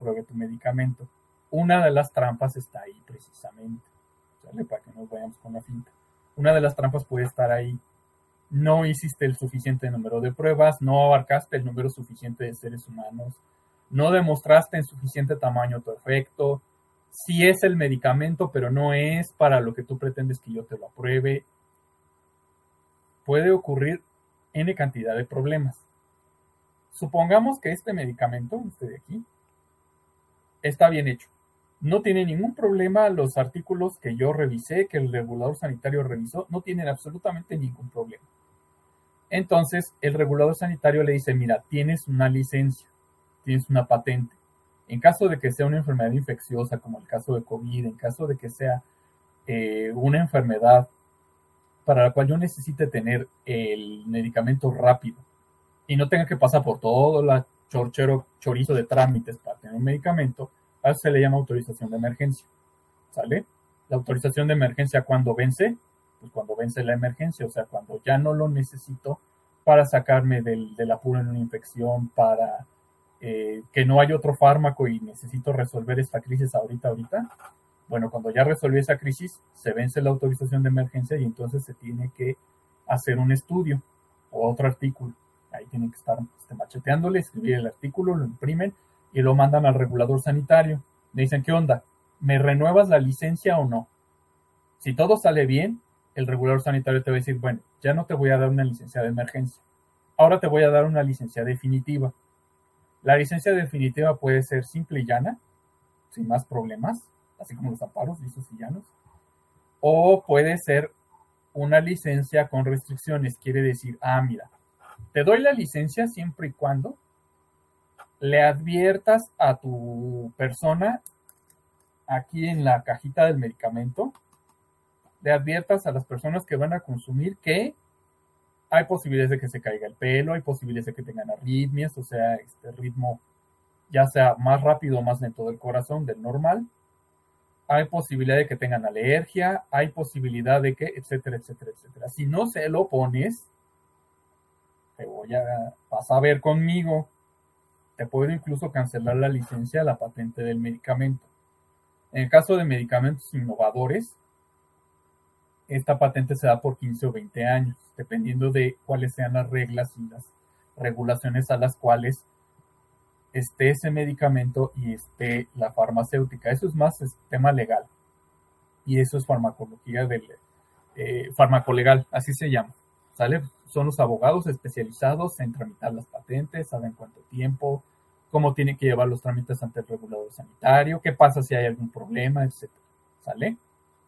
apruebe tu medicamento. Una de las trampas está ahí precisamente, ¿sale? Para que no nos vayamos con la finta. Una de las trampas puede estar ahí. No hiciste el suficiente número de pruebas, no abarcaste el número suficiente de seres humanos, no demostraste en suficiente tamaño tu efecto. Sí es el medicamento, pero no es para lo que tú pretendes que yo te lo apruebe. Puede ocurrir N cantidad de problemas. Supongamos que este medicamento, este de aquí, está bien hecho. No tiene ningún problema los artículos que yo revisé, que el regulador sanitario revisó, no tienen absolutamente ningún problema. Entonces, el regulador sanitario le dice, mira, tienes una licencia, tienes una patente. En caso de que sea una enfermedad infecciosa, como el caso de COVID, en caso de que sea una enfermedad para la cual yo necesite tener el medicamento rápido y no tenga que pasar por todo el chorizo de trámites para tener un medicamento, a eso se le llama autorización de emergencia, ¿sale? La autorización de emergencia, ¿cuándo vence? Pues cuando vence la emergencia, o sea, cuando ya no lo necesito para sacarme del apuro en una infección, para que no hay otro fármaco y necesito resolver esta crisis ahorita. Bueno, cuando ya resolví esa crisis, se vence la autorización de emergencia y entonces se tiene que hacer un estudio o otro artículo. Ahí tienen que estar macheteándole, escribir el artículo, lo imprimen y lo mandan al regulador sanitario. Le dicen, ¿qué onda? ¿Me renuevas la licencia o no? Si todo sale bien, el regulador sanitario te va a decir, bueno, ya no te voy a dar una licencia de emergencia. Ahora te voy a dar una licencia definitiva. La licencia definitiva puede ser simple y llana, sin más problemas, así como los amparos, lisos y llanos. O puede ser una licencia con restricciones. Quiere decir, mira, te doy la licencia siempre y cuando le adviertas a tu persona aquí en la cajita del medicamento, le adviertas a las personas que van a consumir que hay posibilidades de que se caiga el pelo, hay posibilidades de que tengan arritmias, o sea, este ritmo ya sea más rápido o más lento del corazón, del normal. Hay posibilidad de que tengan alergia, hay posibilidad de que, etcétera, etcétera, etcétera. Si no se lo pones, vas a ver conmigo, te puedo incluso cancelar la licencia, la patente del medicamento. En el caso de medicamentos innovadores, esta patente se da por 15 o 20 años, dependiendo de cuáles sean las reglas y las regulaciones a las cuales esté ese medicamento y esté la farmacéutica. Eso es más tema legal. Y eso es farmacología farmacolegal, así se llama. ¿Sale? Son los abogados especializados en tramitar las patentes, saben cuánto tiempo, cómo tienen que llevar los trámites ante el regulador sanitario, qué pasa si hay algún problema, etc. ¿Sale?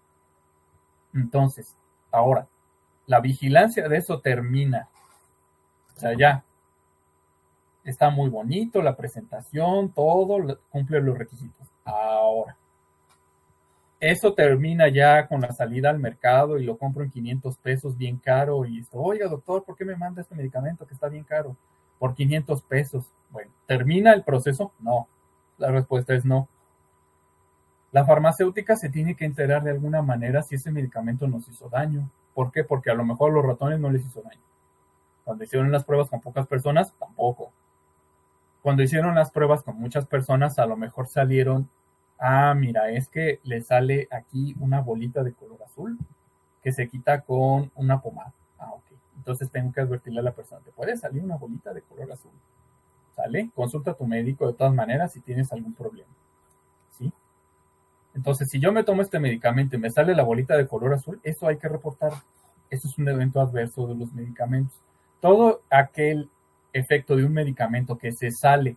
Entonces, ahora, la vigilancia de eso termina. O sea, ya está muy bonito la presentación, todo cumple los requisitos. Ahora, eso termina ya con la salida al mercado y lo compro en 500 pesos bien caro y esto, oiga doctor, ¿por qué me manda este medicamento que está bien caro? Por 500 pesos. Bueno, ¿termina el proceso? No. La respuesta es no. La farmacéutica se tiene que enterar de alguna manera si ese medicamento nos hizo daño. ¿Por qué? Porque a lo mejor a los ratones no les hizo daño. Cuando hicieron las pruebas con pocas personas, tampoco. Cuando hicieron las pruebas con muchas personas, a lo mejor salieron, mira, es que le sale aquí una bolita de color azul que se quita con una pomada. Ok. Entonces tengo que advertirle a la persona, te puede salir una bolita de color azul. ¿Sale? Consulta a tu médico de todas maneras si tienes algún problema. ¿Sí? Entonces, si yo me tomo este medicamento y me sale la bolita de color azul, eso hay que reportar. Eso es un evento adverso de los medicamentos. Todo aquel efecto de un medicamento que se sale,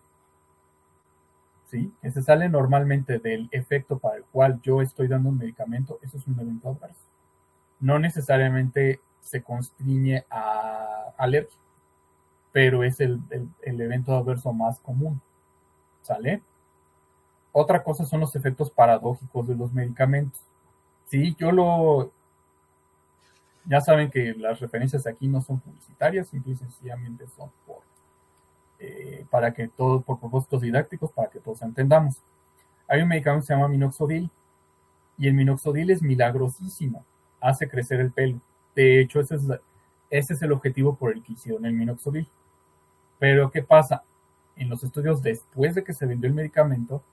¿sí? Que se sale normalmente del efecto para el cual yo estoy dando un medicamento, eso es un evento adverso. No necesariamente se constriñe a alergia, pero es el evento adverso más común. ¿Sale? Otra cosa son los efectos paradójicos de los medicamentos. Sí, ya saben que las referencias aquí no son publicitarias, simple y sencillamente son por propósitos didácticos, para que todos entendamos. Hay un medicamento que se llama minoxidil, y el minoxidil es milagrosísimo, hace crecer el pelo. De hecho, ese es el objetivo por el que hicieron el minoxidil. Pero, ¿qué pasa? En los estudios después de que se vendió el medicamento,